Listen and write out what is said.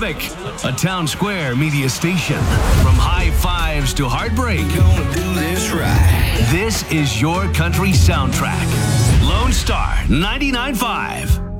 Lubbock, a Town Square media station. From high fives to heartbreak, Gonna do this right. this is your country soundtrack. Lone Star 99.5.